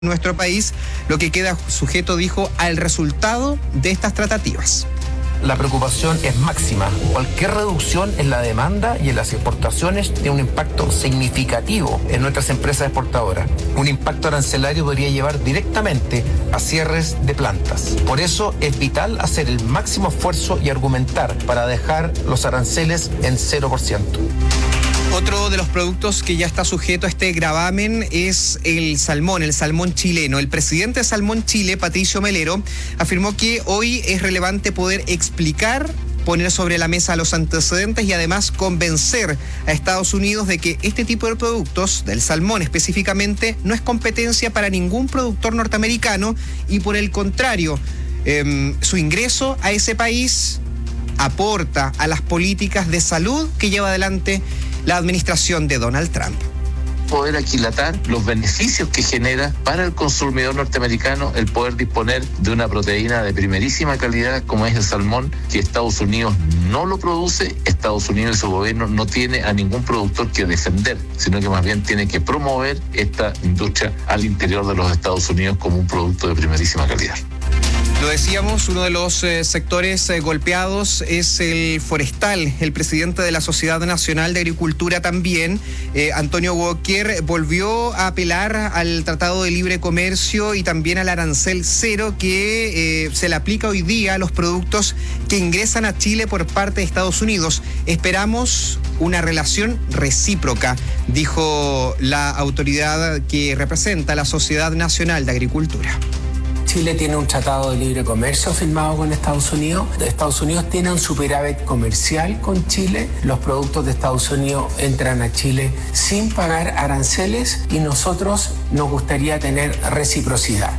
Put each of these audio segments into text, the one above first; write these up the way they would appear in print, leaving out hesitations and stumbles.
nuestro país, lo que queda sujeto, dijo, al resultado de estas tratativas. La preocupación es máxima. Cualquier reducción en la demanda y en las exportaciones tiene un impacto significativo en nuestras empresas exportadoras. Un impacto arancelario podría llevar directamente a cierres de plantas. Por eso es vital hacer el máximo esfuerzo y argumentar para dejar los aranceles en 0%. Otro de los productos que ya está sujeto a este gravamen es el salmón chileno. El presidente de Salmón Chile, Patricio Melero, afirmó que hoy es relevante poder explicar, poner sobre la mesa los antecedentes y además convencer a Estados Unidos de que este tipo de productos, del salmón específicamente, no es competencia para ningún productor norteamericano y por el contrario, su ingreso a ese país aporta a las políticas de salud que lleva adelante la administración de Donald Trump. Poder aquilatar los beneficios que genera para el consumidor norteamericano el poder disponer de una proteína de primerísima calidad como es el salmón, que Estados Unidos no lo produce. Estados Unidos y su gobierno no tiene a ningún productor que defender, sino que más bien tiene que promover esta industria al interior de los Estados Unidos como un producto de primerísima calidad. Lo decíamos, uno de los sectores golpeados es el forestal. El presidente de la Sociedad Nacional de Agricultura también, Antonio Walker, volvió a apelar al Tratado de Libre Comercio y también al arancel cero que se le aplica hoy día a los productos que ingresan a Chile por parte de Estados Unidos. Esperamos una relación recíproca, dijo la autoridad que representa a la Sociedad Nacional de Agricultura. Chile tiene un tratado de libre comercio firmado con Estados Unidos. Estados Unidos tiene un superávit comercial con Chile. Los productos de Estados Unidos entran a Chile sin pagar aranceles y nosotros nos gustaría tener reciprocidad.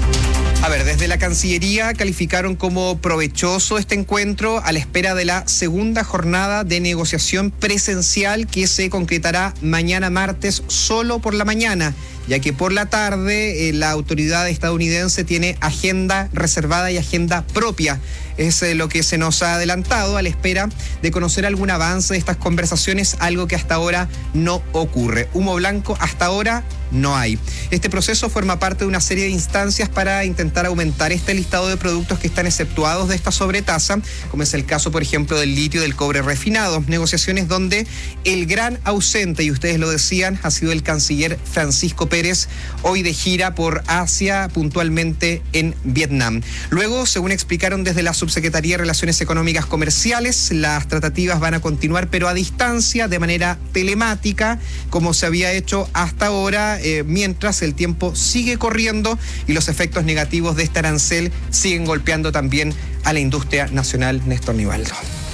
A ver, desde la Cancillería calificaron como provechoso este encuentro a la espera de la segunda jornada de negociación presencial que se concretará mañana martes solo por la mañana, ya que por la tarde la autoridad estadounidense tiene agenda reservada y agenda propia. Es lo que se nos ha adelantado a la espera de conocer algún avance de estas conversaciones, algo que hasta ahora no ocurre. Humo blanco hasta ahora no hay. Este proceso forma parte de una serie de instancias para intentar aumentar este listado de productos que están exceptuados de esta sobretasa, como es el caso, por ejemplo, del litio y del cobre refinado. Negociaciones donde el gran ausente, y ustedes lo decían, ha sido el canciller Francisco Pérez, hoy de gira por Asia, puntualmente en Vietnam. Luego, según explicaron desde la Subsecretaría de Relaciones Económicas Comerciales, las tratativas van a continuar, pero a distancia, de manera telemática, como se había hecho hasta ahora, mientras el tiempo sigue corriendo y los efectos negativos de este arancel siguen golpeando también a la industria nacional. Néstor Nivaldo.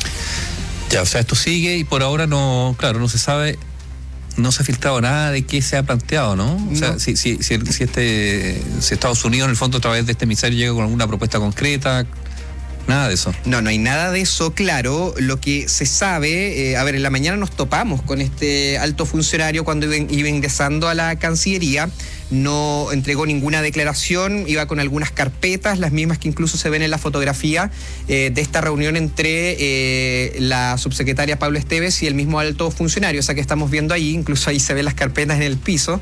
Ya, o sea, esto sigue y por ahora no se sabe, no se ha filtrado nada de qué se ha planteado, ¿no? O sea, si Estados Unidos en el fondo a través de este emisario llega con alguna propuesta concreta. Nada de eso. No hay nada de eso, claro. Lo que se sabe, en la mañana nos topamos con este alto funcionario cuando iba ingresando a la Cancillería. No entregó ninguna declaración, iba con algunas carpetas, las mismas que incluso se ven en la fotografía de esta reunión entre la subsecretaria Pablo Esteves y el mismo alto funcionario, o sea que estamos viendo ahí, incluso ahí se ven las carpetas en el piso.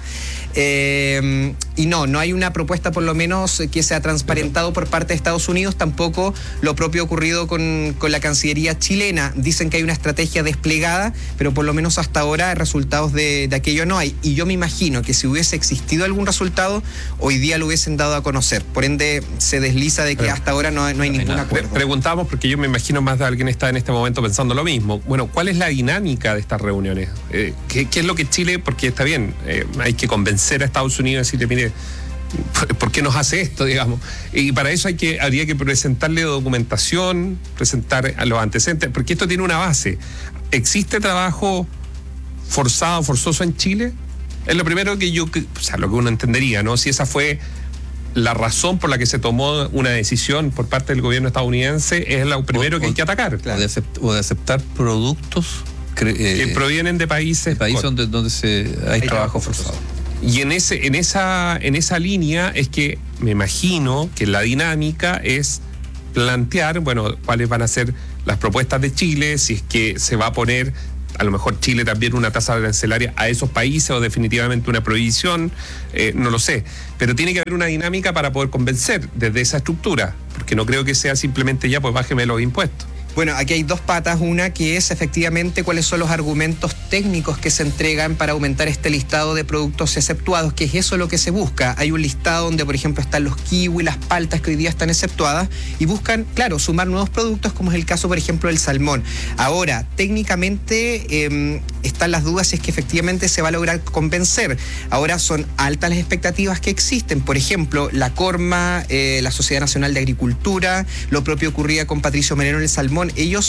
Y no hay una propuesta por lo menos que se ha transparentado por parte de Estados Unidos, tampoco lo propio ocurrido con la Cancillería chilena. Dicen que hay una estrategia desplegada, pero por lo menos hasta ahora resultados de aquello no hay. Y yo me imagino que si hubiese existido algún resultado, hoy día lo hubiesen dado a conocer. Por ende, se desliza de que hasta ahora no hay ningún acuerdo. Preguntamos, porque yo me imagino más de alguien está en este momento pensando lo mismo. Bueno, ¿cuál es la dinámica de estas reuniones? ¿Qué es lo que Chile, porque está bien, hay que convencer a Estados Unidos y decirle, mire, ¿por qué nos hace esto, digamos? Y para eso habría que presentarle documentación, presentar a los antecedentes, porque esto tiene una base. ¿Existe trabajo forzoso en Chile? Es lo primero que lo que uno entendería, ¿no? Si esa fue la razón por la que se tomó una decisión por parte del gobierno estadounidense, es lo primero que hay que atacar. Claro. O de aceptar productos que provienen de países donde hay trabajo forzado. Y en esa línea es que me imagino que la dinámica es plantear, cuáles van a ser las propuestas de Chile, si es que se va a poner a lo mejor Chile también una tasa arancelaria a esos países o definitivamente una prohibición, no lo sé. Pero tiene que haber una dinámica para poder convencer desde esa estructura, porque no creo que sea simplemente ya, pues bájeme los impuestos. Bueno, aquí hay dos patas. Una que es efectivamente cuáles son los argumentos técnicos que se entregan para aumentar este listado de productos exceptuados, que es eso lo que se busca. Hay un listado donde, por ejemplo, están los kiwi, las paltas que hoy día están exceptuadas y buscan, claro, sumar nuevos productos, como es el caso, por ejemplo, del salmón. Ahora, técnicamente están las dudas si es que efectivamente se va a lograr convencer. Ahora son altas las expectativas que existen. Por ejemplo, la Corma, la Sociedad Nacional de Agricultura, lo propio ocurría con Patricio Merino en el salmón.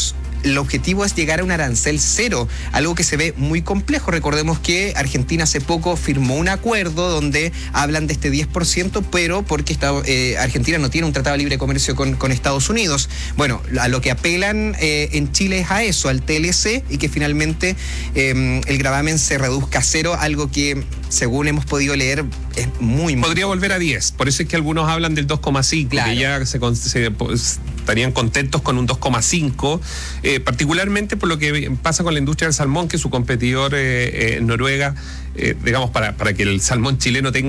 El objetivo es llegar a un arancel cero, algo que se ve muy complejo. Recordemos que Argentina hace poco firmó un acuerdo donde hablan de este 10%, pero porque Argentina no tiene un tratado de libre comercio con Estados Unidos. Bueno, a lo que apelan en Chile es a eso, al TLC, y que finalmente el gravamen se reduzca a cero, algo que, según hemos podido leer, es muy... Podría volver a 10, por eso es que algunos hablan del 2,5, claro, que ya estarían contentos con un 2,5, particularmente por lo que pasa con la industria del salmón, que su competidor Noruega, digamos, para que el salmón chileno tenga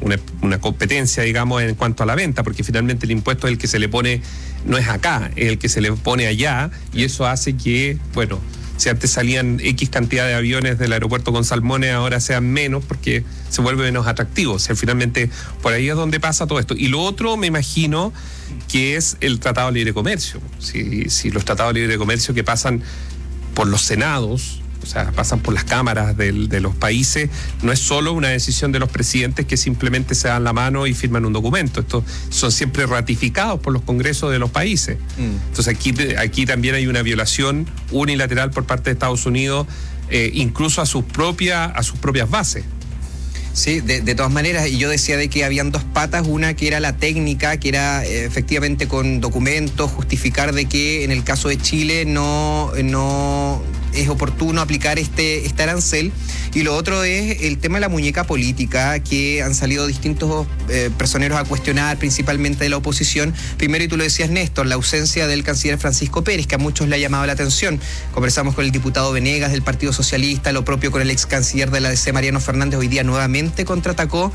una competencia, digamos, en cuanto a la venta, porque finalmente el impuesto es el que se le pone, no es acá, es el que se le pone allá, y eso hace que, bueno, si antes salían X cantidad de aviones del aeropuerto con salmones, ahora sean menos porque se vuelve menos atractivo. O sea, finalmente por ahí es donde pasa todo esto. Y lo otro, me imagino, que es el Tratado de Libre Comercio. Si los tratados de libre comercio que pasan por los senados, o sea, pasan por las cámaras de los países, no es solo una decisión de los presidentes que simplemente se dan la mano y firman un documento. Estos son siempre ratificados por los congresos de los países. Entonces aquí también hay una violación unilateral por parte de Estados Unidos, incluso a sus propias bases. Sí, de todas maneras, y yo decía de que habían dos patas, una que era la técnica, que era efectivamente con documentos, justificar de que en el caso de Chile no es oportuno aplicar este arancel, y lo otro es el tema de la muñeca política, que han salido distintos personeros a cuestionar, principalmente de la oposición. Primero, y tú lo decías, Néstor, la ausencia del canciller Francisco Pérez, que a muchos le ha llamado la atención. Conversamos con el diputado Venegas del Partido Socialista, lo propio con el ex canciller de la DC, Mariano Fernández, hoy día nuevamente contraatacó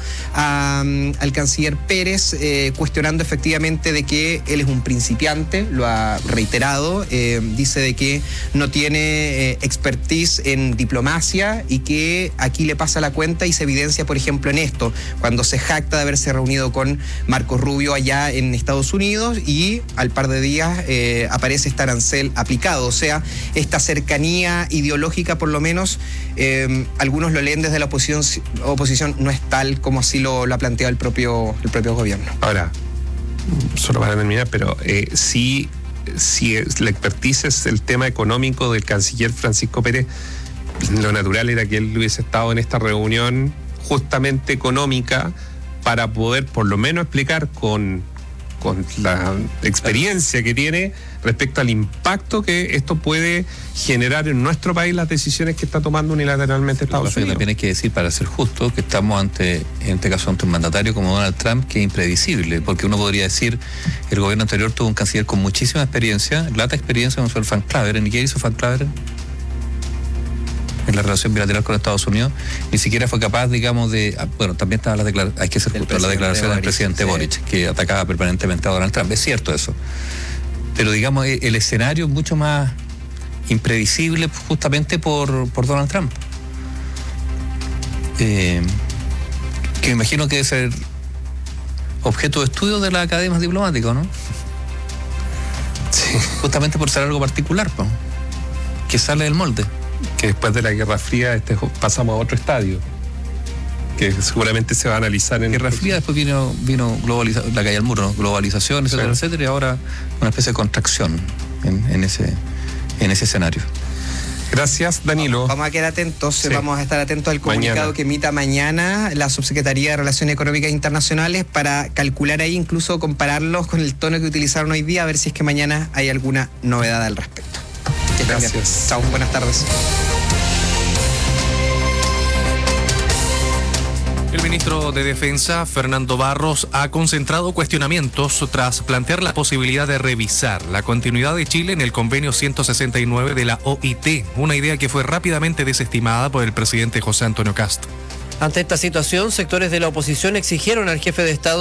al canciller Pérez, cuestionando efectivamente de que él es un principiante, lo ha reiterado, dice de que no tiene expertise en diplomacia y que aquí le pasa la cuenta, y se evidencia, por ejemplo, en esto, cuando se jacta de haberse reunido con Marco Rubio allá en Estados Unidos y al par de días aparece este arancel aplicado. O sea, esta cercanía ideológica, por lo menos, algunos lo leen desde la oposición, no es tal como así lo ha planteado el propio gobierno. Ahora, solo para terminar, pero si la expertise es el tema económico del canciller Francisco Pérez, lo natural era que él hubiese estado en esta reunión justamente económica para poder por lo menos explicar con la experiencia que tiene respecto al impacto que esto puede generar en nuestro país, las decisiones que está tomando unilateralmente Estados Unidos. También hay que decir, para ser justo, que estamos en este caso ante un mandatario como Donald Trump, que es imprevisible, porque uno podría decir, el gobierno anterior tuvo un canciller con muchísima experiencia, lata experiencia, como fue el Frank Claveren. ¿Y qué hizo Frank Claveren en la relación bilateral con Estados Unidos? Ni siquiera fue capaz, digamos, bueno, también estaba hay que ser justo, la declaración del presidente Boric, que atacaba permanentemente a Donald Trump. Es cierto eso. Pero, digamos, el escenario es mucho más imprevisible justamente por Donald Trump. Que me imagino que debe ser objeto de estudio de las academias diplomáticas, ¿no? Sí. Justamente por ser algo particular, ¿no? Que sale del molde. Que después de la Guerra Fría pasamos a otro estadio, que seguramente se va a analizar en... Guerra Fría, después vino la caída del muro, ¿no? Globalización, etcétera, sí, etcétera, y ahora una especie de contracción en ese escenario. Gracias, Danilo. Vamos a quedar atentos, sí, vamos a estar atentos al comunicado que emita mañana la Subsecretaría de Relaciones Económicas Internacionales, para calcular ahí, incluso compararlos con el tono que utilizaron hoy día, a ver si es que mañana hay alguna novedad al respecto. Gracias. Chao, buenas tardes. El ministro de Defensa, Fernando Barros, ha concentrado cuestionamientos tras plantear la posibilidad de revisar la continuidad de Chile en el convenio 169 de la OIT, una idea que fue rápidamente desestimada por el presidente José Antonio Kast. Ante esta situación, sectores de la oposición exigieron al jefe de Estado